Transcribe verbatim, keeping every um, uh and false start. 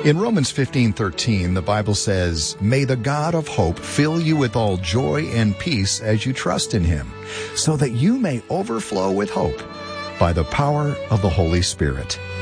In Romans fifteen thirteen, the Bible says, "May the God of hope fill you with all joy and peace as you trust in him, so that you may overflow with hope by the power of the Holy Spirit."